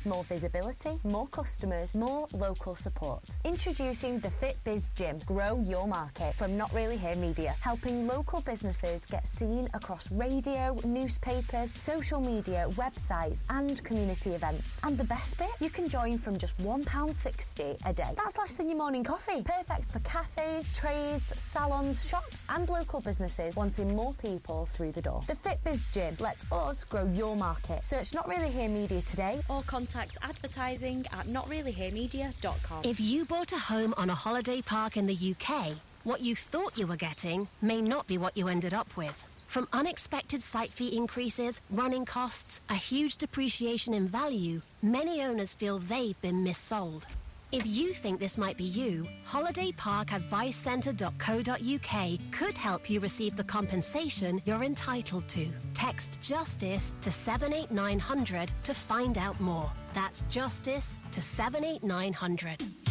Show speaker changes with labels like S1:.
S1: More visibility, more customers, more local support. Introducing the FitBiz Gym. Grow your market from Not Really Here Media, helping local businesses get seen across radio, newspapers, social media, websites and community events. And the best bit? You can join from just £1.60 a day. That's less than your morning coffee. Perfect for cafes, trades, salons, shops and local businesses wanting more people through the door. The FitBiz Gym lets us grow your market. Search Not Really Here Media today
S2: or contact advertising at notreallyheremedia.com.
S3: If you bought a home on a holiday park in the UK, what you thought you were getting may not be what you ended up with. From unexpected site fee increases, running costs, a huge depreciation in value, many owners feel they've been missold. If you think this might be you, holidayparkadvicecentre.co.uk could help you receive the compensation you're entitled to. Text JUSTICE to 78900 to find out more. That's JUSTICE to 78900.